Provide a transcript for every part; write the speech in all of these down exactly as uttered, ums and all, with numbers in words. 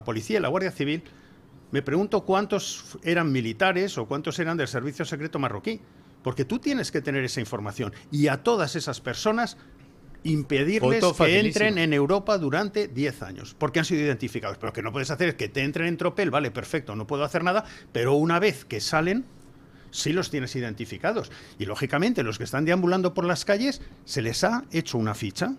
Policía y la Guardia Civil, me pregunto cuántos eran militares o cuántos eran del servicio secreto marroquí, porque tú tienes que tener esa información y a todas esas personas impedirles que entren en Europa durante diez años, porque han sido identificados. Pero lo que no puedes hacer es que te entren en tropel, vale, perfecto, no puedo hacer nada, pero una vez que salen, sí los tienes identificados. Y lógicamente los que están deambulando por las calles, ¿se les ha hecho una ficha?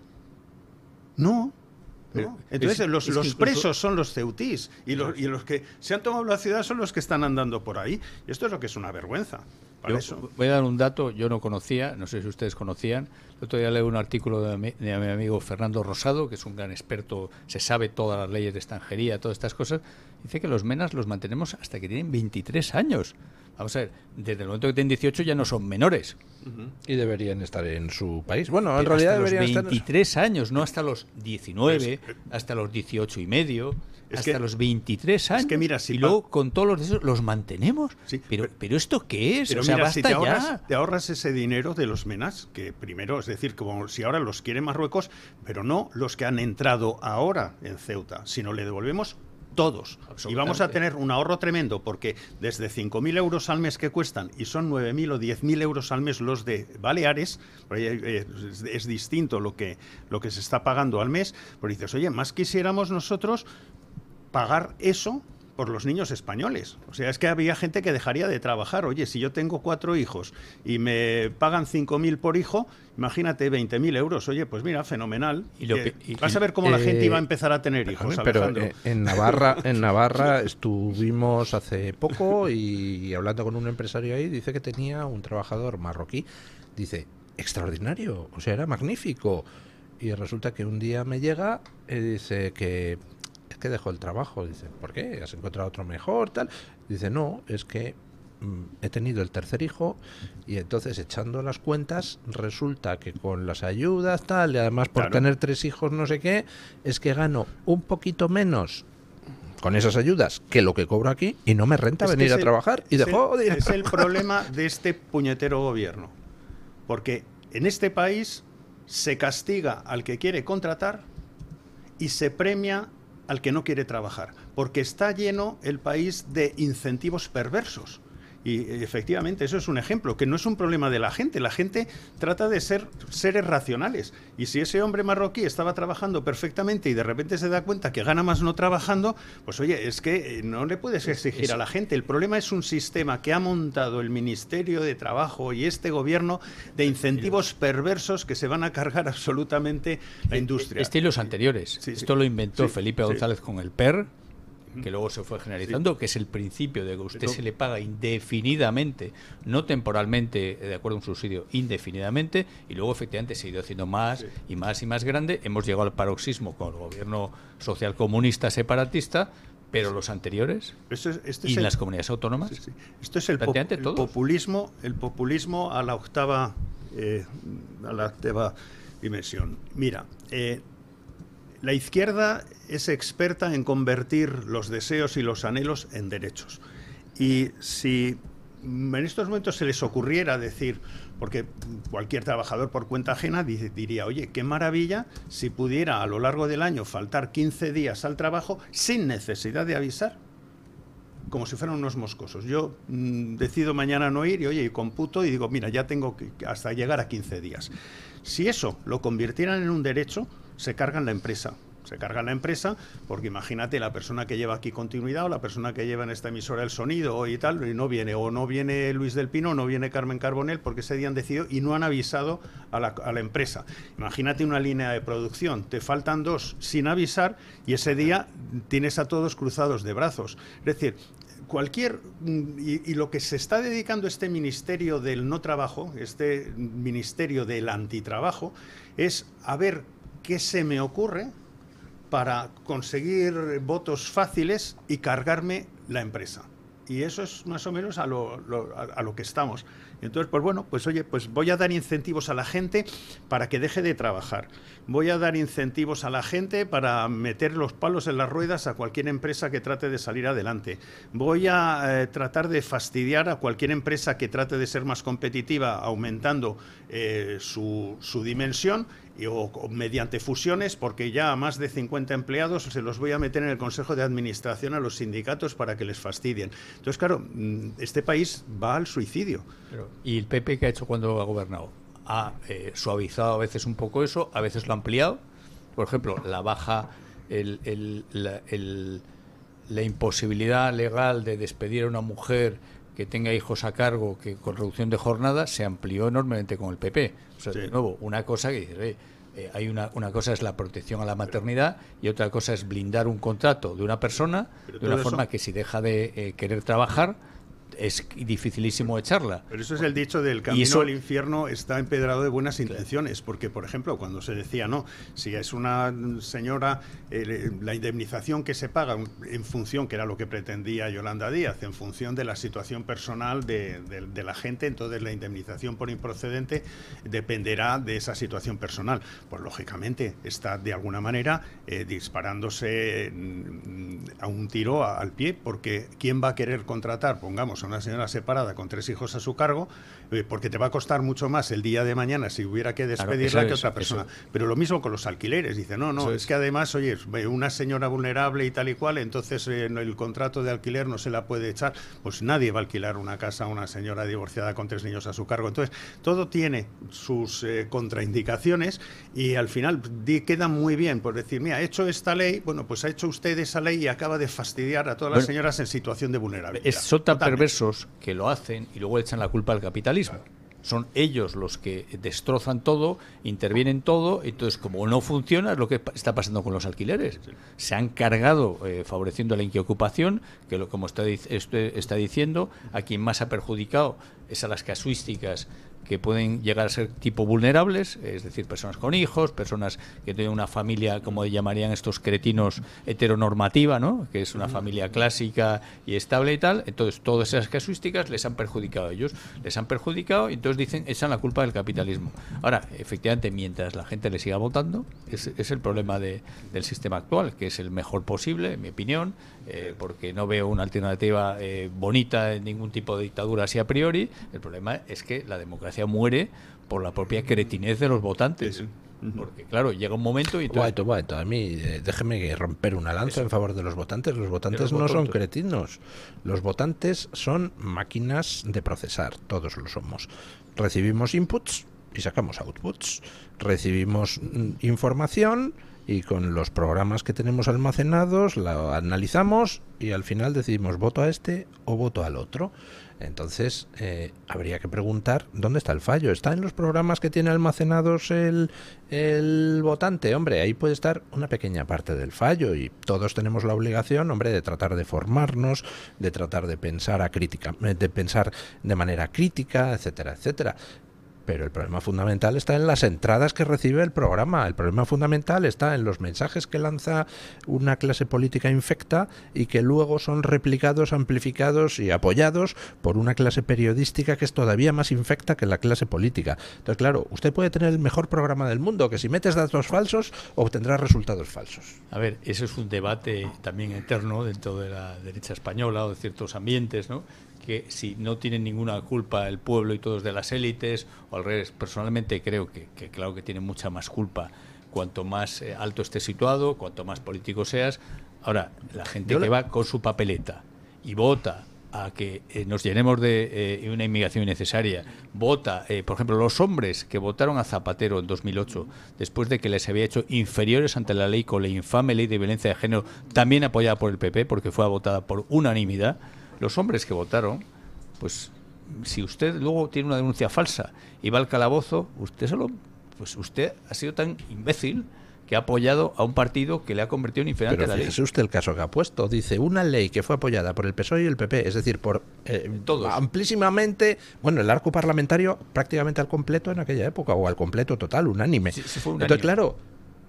No. ¿No? Entonces es, los, es los incluso... presos son los ceutís y los, y los que se han tomado la ciudad son los que están andando por ahí. Y esto es lo que es una vergüenza. Para yo eso. Voy a dar un dato, yo no conocía, no sé si ustedes conocían. El otro día leí un artículo de mi, de mi amigo Fernando Rosado, que es un gran experto, se sabe todas las leyes de extranjería, todas estas cosas. Dice que los menas los mantenemos hasta que tienen veintitrés años. Vamos a ver, desde el momento que tienen dieciocho ya no son menores. Uh-huh. Y deberían estar en su país. Bueno, en Pero realidad hasta deberían los veintitrés estar... años, no hasta los diecinueve, pues, hasta los dieciocho y medio, es hasta que, los veintitrés años. Es que mira, si y luego con todos los de esos los mantenemos. Sí, pero, pero, pero ¿esto qué es? Pero o sea, mira, basta si te ahorras, ya. te ahorras ese dinero de los menas, que primero, es decir, como si ahora los quiere Marruecos, pero no los que han entrado ahora en Ceuta, sino le devolvemos todos. Y vamos a tener un ahorro tremendo, porque desde cinco mil euros al mes que cuestan, y son nueve mil o diez mil euros al mes los de Baleares, es, es distinto lo que, lo que se está pagando al mes, pues dices, oye, más quisiéramos nosotros pagar eso por los niños españoles. O sea, es que había gente que dejaría de trabajar. Oye, si yo tengo cuatro hijos y me pagan cinco mil por hijo, imagínate veinte mil euros. Oye, pues mira, fenomenal. Y lo que, y, vas a ver cómo eh, la gente iba a empezar a tener hijos, pero Alejandro. Eh, en Navarra, en Navarra estuvimos hace poco y, y hablando con un empresario ahí, dice que tenía un trabajador marroquí. Dice, extraordinario, o sea, era magnífico. Y resulta que un día me llega y dice que que dejó el trabajo. Dice, ¿por qué? ¿Has encontrado otro mejor? Tal. Dice, no, es que mm, he tenido el tercer hijo y entonces echando las cuentas resulta que con las ayudas tal y además por claro. tener tres hijos no sé qué, es que gano un poquito menos con esas ayudas que lo que cobro aquí y no me renta es venir a el, trabajar y dejó el, es el problema de este puñetero gobierno, porque en este país se castiga al que quiere contratar y se premia al que no quiere trabajar, porque está lleno el país de incentivos perversos. Y efectivamente eso es un ejemplo, que no es un problema de la gente, la gente trata de ser seres racionales, y si ese hombre marroquí estaba trabajando perfectamente y de repente se da cuenta que gana más no trabajando, pues oye, es que no le puedes exigir eso a la gente. El problema es un sistema que ha montado el Ministerio de Trabajo y este gobierno de incentivos perversos que se van a cargar absolutamente la industria. Este y los anteriores. Sí, Esto sí. lo inventó sí, Felipe González sí. con el P E R, que luego se fue generalizando, sí. que es el principio de que usted Pero... se le paga indefinidamente, no temporalmente, de acuerdo a un subsidio, indefinidamente, y luego efectivamente se ha ido haciendo más sí. y más y más grande. Hemos llegado al paroxismo con el gobierno socialcomunista separatista, pero sí. los anteriores esto es, esto y es el... las comunidades autónomas, sí, sí. Esto es el, pop el populismo, el populismo a la octava, eh, a la octava dimensión. Mira, eh, la izquierda es experta en convertir los deseos y los anhelos en derechos. Y si en estos momentos se les ocurriera decir, porque cualquier trabajador por cuenta ajena diría, oye, qué maravilla si pudiera a lo largo del año faltar quince días al trabajo sin necesidad de avisar, como si fueran unos moscosos. Yo mmm, decido mañana no ir y oye, y computo y digo, mira, ya tengo que hasta llegar a quince días. Si eso lo convirtieran en un derecho, se cargan la empresa. Se carga la empresa porque imagínate la persona que lleva aquí continuidad o la persona que lleva en esta emisora el sonido y tal, y no viene, o no viene Luis del Pino, o no viene Carmen Carbonell porque ese día han decidido y no han avisado a la, a la empresa. Imagínate una línea de producción, te faltan dos sin avisar y ese día tienes a todos cruzados de brazos. Es decir, cualquier y, y lo que se está dedicando este ministerio del no trabajo, este ministerio del antitrabajo, es a ver qué se me ocurre para conseguir votos fáciles y cargarme la empresa. Y eso es más o menos a lo, lo, a lo que estamos. Entonces, pues bueno, pues oye, pues voy a dar incentivos a la gente para que deje de trabajar. Voy a dar incentivos a la gente para meter los palos en las ruedas a cualquier empresa que trate de salir adelante. Voy a eh, tratar de fastidiar a cualquier empresa que trate de ser más competitiva, aumentando eh, su, su dimensión y, o, o mediante fusiones, porque ya a más de cincuenta empleados se los voy a meter en el Consejo de Administración a los sindicatos para que les fastidien. Entonces, claro, este país va al suicidio. Pero, ¿y el P P qué ha hecho cuando ha gobernado? Ha eh, suavizado a veces un poco eso, a veces lo ha ampliado. Por ejemplo, la baja, el, el, la, el, la imposibilidad legal de despedir a una mujer que tenga hijos a cargo, que con reducción de jornada, se amplió enormemente con el P P. O sea, sí. De nuevo, una cosa que dices, eh, eh, hay una, una cosa es la protección a la maternidad y otra cosa es blindar un contrato de una persona de una forma que si deja de eh, querer trabajar, es dificilísimo echarla. Pero eso es el dicho del camino eso, al infierno está empedrado de buenas intenciones, claro. Porque, por ejemplo, cuando se decía, no, si es una señora, eh, la indemnización que se paga en función, que era lo que pretendía Yolanda Díaz, en función de la situación personal de, de, de la gente, entonces la indemnización por improcedente dependerá de esa situación personal. Pues, lógicamente, está de alguna manera eh, disparándose a un tiro a, al pie, porque ¿quién va a querer contratar, pongamos, a una señora separada con tres hijos a su cargo, eh, porque te va a costar mucho más el día de mañana si hubiera que despedirla, claro, que es, otra persona? Eso. Pero lo mismo con los alquileres. Dice, no, no, es, es que además, oye, una señora vulnerable y tal y cual, entonces eh, el contrato de alquiler no se la puede echar. Pues nadie va a alquilar una casa a una señora divorciada con tres niños a su cargo. Entonces, todo tiene sus eh, contraindicaciones y al final di, queda muy bien por decir, mira, ha hecho esta ley, bueno, pues ha hecho usted esa ley y acaba de fastidiar a todas bueno, las señoras en situación de vulnerabilidad. Es, son tan perversos que lo hacen y luego echan la culpa al capitalismo. Son ellos los que destrozan todo, intervienen todo, entonces como no funciona es lo que está pasando con los alquileres. Se han cargado eh, favoreciendo la inquiocupación, que lo, como está, está diciendo, a quien más ha perjudicado es a las casuísticas que pueden llegar a ser tipo vulnerables, es decir, personas con hijos, personas que tienen una familia, como llamarían estos cretinos, heteronormativa, ¿no? Que es una familia clásica y estable y tal. Entonces, todas esas casuísticas les han perjudicado a ellos, les han perjudicado y entonces dicen, echan la culpa del capitalismo. Ahora, efectivamente, mientras la gente le siga votando, es, es el problema de, del sistema actual, que es el mejor posible, en mi opinión, eh, porque no veo una alternativa eh, bonita en ningún tipo de dictadura así a priori. El problema es que la democracia muere por la propia cretinez de los votantes. Sí, sí. Porque, claro, llega un momento y... Guaito, guaito. A mí, eh, déjeme romper una lanza Eso. en favor de los votantes. Los votantes los no son cretinos. Los votantes son máquinas de procesar. Todos lo somos. Recibimos inputs y sacamos outputs. Recibimos mm, información y con los programas que tenemos almacenados la analizamos y al final decidimos voto a este o voto al otro. Entonces, eh, habría que preguntar dónde está el fallo. ¿Está en los programas que tiene almacenados el, el votante? Hombre, ahí puede estar una pequeña parte del fallo y todos tenemos la obligación, hombre, de tratar de formarnos, de tratar de pensar a crítica, de pensar de manera crítica, etcétera, etcétera. Pero el problema fundamental está en las entradas que recibe el programa. El problema fundamental está en los mensajes que lanza una clase política infecta y que luego son replicados, amplificados y apoyados por una clase periodística que es todavía más infecta que la clase política. Entonces, claro, usted puede tener el mejor programa del mundo, que si metes datos falsos obtendrás resultados falsos. A ver, eso es un debate también eterno dentro de la derecha española o de ciertos ambientes, ¿no? Que si no tienen ninguna culpa el pueblo y todos de las élites, o al revés. Personalmente creo que, que claro que tienen mucha más culpa cuanto más eh, alto estés situado, cuanto más político seas. Ahora, la gente Yo que la... va con su papeleta y vota a que eh, nos llenemos de eh, una inmigración innecesaria, vota, eh, por ejemplo, los hombres que votaron a Zapatero en dos mil ocho, después de que les había hecho inferiores ante la ley con la infame ley de violencia de género, también apoyada por el P P, porque fue votada por unanimidad. Los hombres que votaron, pues si usted luego tiene una denuncia falsa y va al calabozo, usted solo, pues usted ha sido tan imbécil que ha apoyado a un partido que le ha convertido en inferior ante la ley. Pero fíjese usted el caso que ha puesto. Dice, una ley que fue apoyada por el P S O E y el P P, es decir, por eh, todos amplísimamente, bueno, el arco parlamentario prácticamente al completo en aquella época, o al completo total, unánime. Sí, sí fue unánime. Entonces, claro,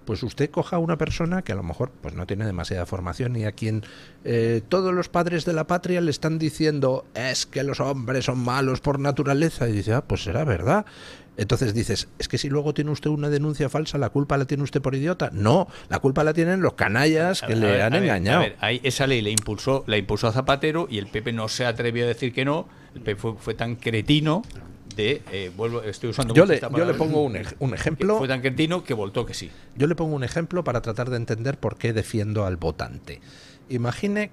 pues usted coja a una persona que a lo mejor pues no tiene demasiada formación y a quien eh, todos los padres de la patria le están diciendo es que los hombres son malos por naturaleza, y dice, ah, pues será verdad. Entonces dices, es que si luego tiene usted una denuncia falsa, ¿la culpa la tiene usted por idiota? No, la culpa la tienen los canallas que a le ver, han a engañado. Ver, a ver, esa ley la impulsó, la impulsó a Zapatero y el P P no se atrevió a decir que no. El P P fue, fue tan cretino de, eh, vuelvo, estoy usando yo le, yo le pongo un, ej un ejemplo. Fue tan cretino que voltó que sí. Yo le pongo un ejemplo para tratar de entender por qué defiendo al votante. Imagine